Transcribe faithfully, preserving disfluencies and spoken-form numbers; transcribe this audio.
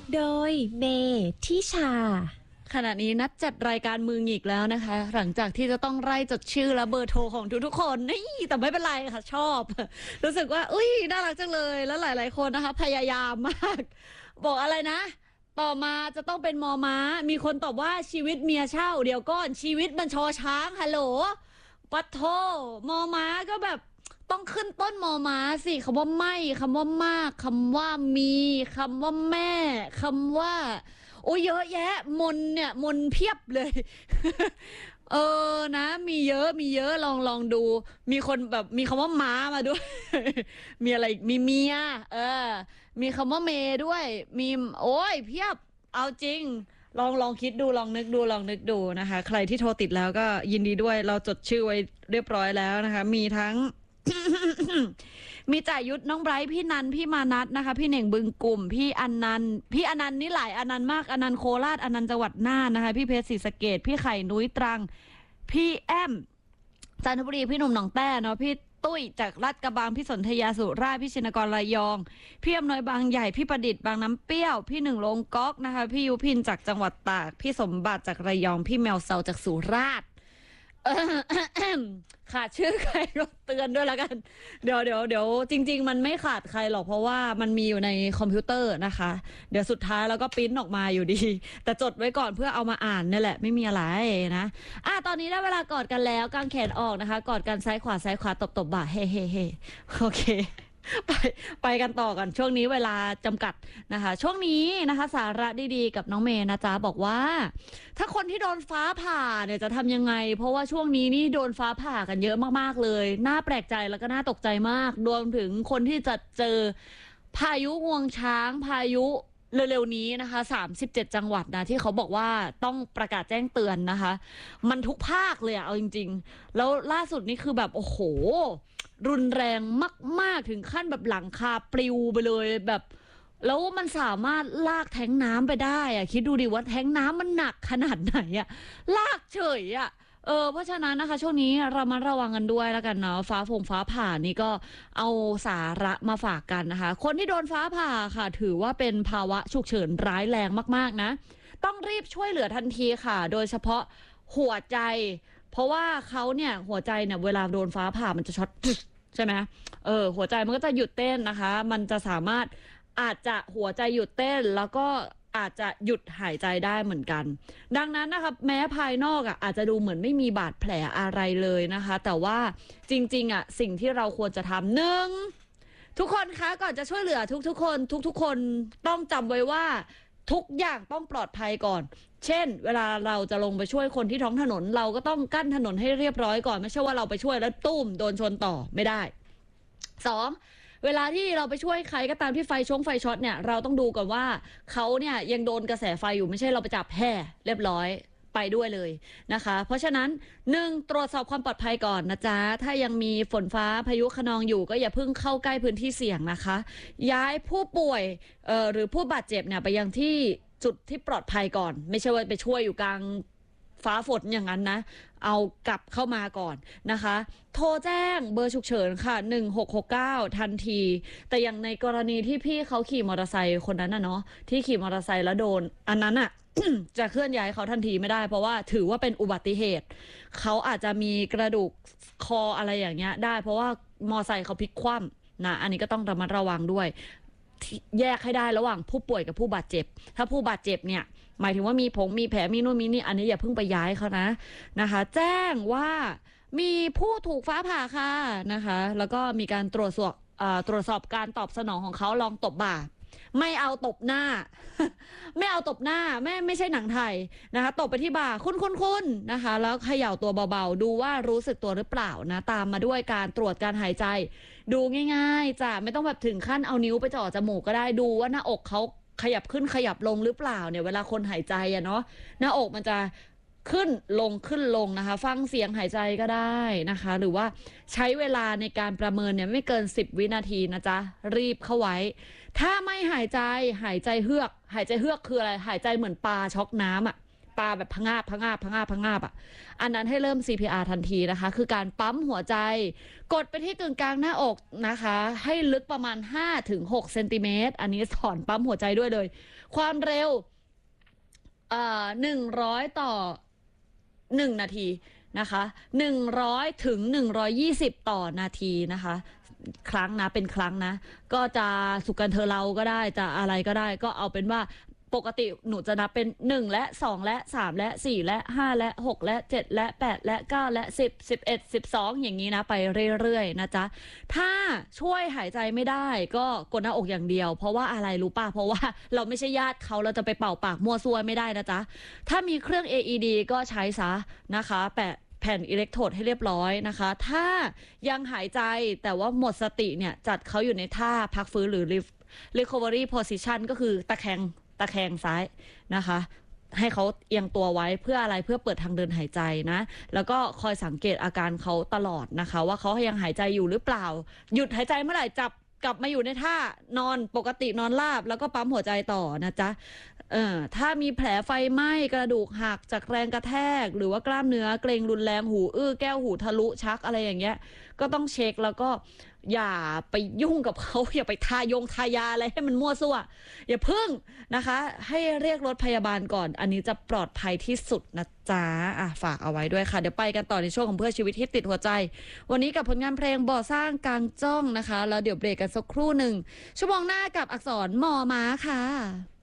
โดยเมทิชาขณะนี้นัดจัดรายการมือหงิกแล้วนะคะ หลังจากที่จะต้องไล่จดชื่อและเบอร์โทรของทุกๆคนนี่แต่ไม่เป็นไรค่ะชอบ รู้สึกว่าอุ้ยน่ารักจังเลยแล้วหลายๆคนนะคะพยายามมาก บอกอะไรนะ ต่อมาจะต้องเป็นมอม้ามีคนตอบว่าชีวิตเมียเช่าเดี๋ยวก่อนชีวิตมันชอช้างฮัลโหลปัทโทมอม้าก็แบบต้องขึ้นต้นมอม้าสิคำว่าไม่คำว่ามากคำว่ามีคำว่าแม่คำว่าโอ้เยอะแยะมนเนี่ยมนเพียบเลย เออนะมีเยอะมีเยอะลองลองดู มีคนแบบมีคำว่าม้ามาด้วย มีอะไรอีกมีเมียเออมีคำว่าเมย์ด้วย มีโอ้ยเพียบเอาจริง ลองลองคิดดูลองนึกดูลองนึกดูนะคะ ใครที่โทรติดแล้วก็ยินดีด้วยเราจดชื่อไว้เรียบร้อยแล้วนะคะ มีทั้ง มีจ่ายุทธน้องไบรท์พี่นันพี่มานัทนะคะ พี่เหน่งบึงกลุ่ม พี่อนันต์พี่อนันต์นี่หลายอนันต์มากอนันต์โคราชอนันต์จังหวัดน่านนะคะ พี่เพชรศรีสะเกษพี่ไข่นุ้ยตรัง พี่แอมจันทบุรีพี่หนุ่มหนองแต้เนาะพี่ตุ้ยจากลาดกระบังพี่สนธยาสุราษฎร์พี่ชินกรระยองพี่อำนวยบางใหญ่พี่ประดิษฐ์บางน้ำเปรี้ยวพี่หนึ่งลงก๊อกนะคะพี่ยุพินจากจังหวัดตากพี่สมบัติจากระยองพี่แมวเซาจากสุราษฎร์ขาดชื่อใครก็เตือนด้วยแล้วกันเดี๋ยวเดี๋ยวเดี๋ยวจริงๆมันไม่ขาดใครหรอกเพราะว่ามันมีอยู่ในคอมพิวเตอร์นะคะเดี๋ยวสุดท้ายแล้วก็ปริ้นออกมาอยู่ดีแต่จดไว้ก่อนเพื่อเอามาอ่านนี่แหละไม่มีอะไรนะอ่ะตอนนี้ได้เวลากอดกันแล้วกางแขนออกนะคะกอดกันซ้ายขวาซ้ายขวาตบตบบ่าเฮ้เฮ้เฮ้โอเคไปไปกันต่อกันช่วงนี้เวลาจำกัดนะคะช่วงนี้นะคะสาระดีๆกับน้องเมย์นะจ๊ะบอกว่าถ้าคนที่โดนฟ้าผ่าเนี่ยจะทำยังไงเพราะว่าช่วงนี้นี่โดนฟ้าผ่ากันเยอะมากๆเลยน่าแปลกใจแล้วก็น่าตกใจมากรวมถึงคนที่จะเจอพายุงวงช้างพายุเร็วๆนี้นะคะสามสิบเจ็ดจังหวัดนะที่เขาบอกว่าต้องประกาศแจ้งเตือนนะคะมันทุกภาคเลยอะเอาจริงๆแล้วล่าสุดนี่คือแบบโอ้โหรุนแรงมากๆถึงขั้นแบบหลังคาปลิวไปเลยแบบแล้วมันสามารถลากแท้งน้ำไปได้อะคิดดูดิว่าแท้งน้ำมันหนักขนาดไหนอะลากเฉยอะเออเพราะฉะนั้นนะคะช่วงนี้เรามาระวังกันด้วยแล้วกันเนาะฟ้าฝงฟ้าผ่านี่ก็เอาสาระมาฝากกันนะคะคนที่โดนฟ้าผ่าค่ะถือว่าเป็นภาวะฉุกเฉินร้ายแรงมากๆนะต้องรีบช่วยเหลือทันทีค่ะโดยเฉพาะหัวใจเพราะว่าเขาเนี่ยหัวใจเนี่ยเวลาโดนฟ้าผ่ามันจะช็อตใช่ไหมเออหัวใจมันก็จะหยุดเต้นนะคะมันจะสามารถอาจจะหัวใจหยุดเต้นแล้วก็อาจจะหยุดหายใจได้เหมือนกันดังนั้นนะคะแม้ภายนอกอ่ะอาจจะดูเหมือนไม่มีบาดแผลอะไรเลยนะคะแต่ว่าจริงๆอ่ะสิ่งที่เราควรจะทำหนึ่งทุกคนคะก่อนจะช่วยเหลือทุกๆคนทุกๆคนต้องจำไว้ว่าทุกอย่างต้องปลอดภัยก่อนเช่นเวลาเราจะลงไปช่วยคนที่ท้องถนนเราก็ต้องกั้นถนนให้เรียบร้อยก่อนไม่ใช่ว่าเราไปช่วยแล้วตุ้มโดนชนต่อไม่ได้สองเวลาที่เราไปช่วยใครก็ตามที่ไฟชงไฟช็อตเนี่ยเราต้องดูก่อนว่าเขาเนี่ยยังโดนกระแสไฟอยู่ไม่ใช่เราไปจับแห่เรียบร้อยไปด้วยเลยนะคะเพราะฉะนั้นหนึ่งตรวจสอบความปลอดภัยก่อนนะจ๊ะถ้ายังมีฝนฟ้าพายุคะนองอยู่ก็อย่าเพิ่งเข้าใกล้พื้นที่เสี่ยงนะคะย้ายผู้ป่วยเอ่อหรือผู้บาดเจ็บเนี่ยไปยังที่จุดที่ปลอดภัยก่อนไม่ใช่ว่าไปช่วยอยู่กลางฟ้าฝนอย่างนั้นนะเอากลับเข้ามาก่อนนะคะโทรแจ้งเบอร์ฉุกเฉินค่ะหนึ่งหกหกเก้าทันทีแต่อย่างในกรณีที่พี่เขาขี่มอเตอร์ไซค์คนนั้นน่ะเนาะที่ขี่มอเตอร์ไซค์แล้วโดนอันนั้นอ่ะ จะเคลื่อนย้ายเขาทันทีไม่ได้เพราะว่าถือว่าเป็นอุบัติเหตุเขาอาจจะมีกระดูกคออะไรอย่างเงี้ยได้เพราะว่ามอเตอร์ไซค์เขาพลิกคว่ำนะอันนี้ก็ต้องระมัดระวังด้วยแยกให้ได้ระหว่างผู้ป่วยกับผู้บาดเจ็บถ้าผู้บาดเจ็บเนี่ยหมายถึงว่ามีผงมีแผลมีนู่นมีนี่อันนี้อย่าเพิ่งไปย้ายเขานะนะคะแจ้งว่ามีผู้ถูกฟ้าผ่าค่ะนะคะแล้วก็มีการตรวจสอบตรวจสอบการตอบสนองของเขาลองตบบ่าไม่เอาตบหน้า ไม่เอาตบหน้าไม่ไม่ใช่หนังไทยนะคะตบไปที่บ่าคุณคุณคุณนะคะแล้วเขย่าตัวเบาๆดูว่ารู้สึกตัวหรือเปล่านะตามมาด้วยการตรวจการหายใจดูง่ายๆจ้ะไม่ต้องแบบถึงขั้นเอานิ้วไปจ่อจมูกก็ได้ดูว่าหน้าอกเขาขยับขึ้นขยับลงหรือเปล่าเนี่ยเวลาคนหายใจอะเนาะหน้าอกมันจะขึ้นลงขึ้นลงนะคะฟังเสียงหายใจก็ได้นะคะหรือว่าใช้เวลาในการประเมินเนี่ยไม่เกินสิบวินาทีนะจ๊ะรีบเข้าไว้ถ้าไม่หายใจหายใจเฮือกหายใจเฮือกคืออะไรหายใจเหมือนปลาช็อกน้ำอะตาแบบพะงาบพะงาบพะงาบพะงาบอ่ะอันนั้นให้เริ่ม ซี พี อาร์ ทันทีนะคะคือการปั๊มหัวใจกดไปที่กึ่งกลางหน้าอกนะคะให้ลึกประมาณ ห้าถึงหก เซนติเมตรอันนี้สอนปั๊มหัวใจด้วยเลยความเร็วเอ่อหนึ่งร้อยต่อหนึ่งนาทีนะคะหนึ่งร้อยถึงหนึ่งร้อยยี่สิบต่อนาทีนะคะครั้งนะเป็นครั้งนะก็จะสุกันเธอเราก็ได้จะอะไรก็ได้ก็เอาเป็นว่าปกติหนูจะนับเป็นหนึ่งและสองและสามและสี่และห้าและหกและเจ็ดและแปดและเก้าและสิบ สิบเอ็ด สิบสองอย่างนี้นะไปเรื่อยๆนะจ๊ะถ้าช่วยหายใจไม่ได้ก็กดหน้าอกอย่างเดียวเพราะว่าอะไรรู้ป่ะเพราะว่าเราไม่ใช่ญาติเขาเราจะไปเป่าปากมั่วซั่วไม่ได้นะจ๊ะถ้ามีเครื่อง เอ อี ดี ก็ใช้ซะนะคะแปะแผ่นอิเล็กโทรดให้เรียบร้อยนะคะถ้ายังหายใจแต่ว่าหมดสติเนี่ยจัดเขาอยู่ในท่าพักฟื้นหรือ recovery position ก็คือตะแคงตะแคงซ้ายนะคะให้เขาเอียงตัวไว้เพื่ออะไรเพื่อเปิดทางเดินหายใจนะแล้วก็คอยสังเกตอาการเขาตลอดนะคะว่าเขายังหายใจอยู่หรือเปล่าหยุดหายใจเมื่อไหร่จับกลับมาอยู่ในท่านอนปกตินอนราบแล้วก็ปั๊มหัวใจต่อนะจ๊ะเออถ้ามีแผลไฟไหม้กระดูกหักจากแรงกระแทกหรือว่ากล้ามเนื้อเกร็งรุนแรงหูอื้อแก้วหูทะลุชักอะไรอย่างเงี้ยก็ต้องเช็คแล้วก็อย่าไปยุ่งกับเขาอย่าไปทายงทายาอะไรให้มันมั่วซั่วอย่าพึ่งนะคะให้เรียกรถพยาบาลก่อนอันนี้จะปลอดภัยที่สุดนะจ๊ะอ่ะฝากเอาไว้ด้วยค่ะเดี๋ยวไปกันต่อในช่วงของเพื่อชีวิตที่ติดหัวใจวันนี้กับผลงานเพลงบ่อสร้างกลางจ้องนะคะแล้วเดี๋ยวเบรกกันสักครู่หนึ่งชั่วโมงหน้ากับอักษรมอม้าค่ะ